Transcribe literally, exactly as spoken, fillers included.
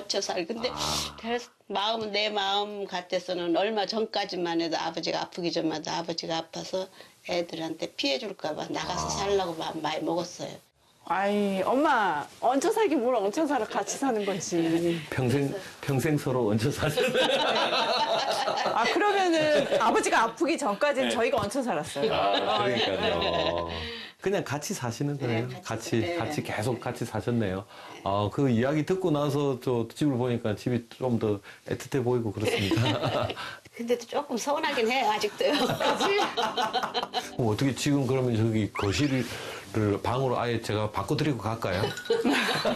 얹혀 살. 근데 그래서 마음은 내 마음 같아서는 얼마 전까지만 해도 아버지가 아프기 전만 해도 아버지가 아파서 애들한테 피해 줄까 봐 나가서 살라고 마음 많이 먹었어요. 아이, 엄마, 얹혀 살기 뭘 얹혀 살아 같이 사는 거지. 평생, 평생 서로 얹혀 사셨네. 아, 그러면은 아버지가 아프기 전까지는 저희가 얹혀 살았어요. 아, 그러니까요. 그냥 같이 사시는 거예요. 네, 같이, 같이, 네. 같이 계속 같이 사셨네요. 아, 그 이야기 듣고 나서 저 집을 보니까 집이 좀 더 애틋해 보이고 그렇습니다. 근데도 조금 서운하긴 해요, 아직도요. 그치? 그럼 어떻게 지금 그러면 저기 거실을 방으로 아예 제가 바꿔드리고 갈까요?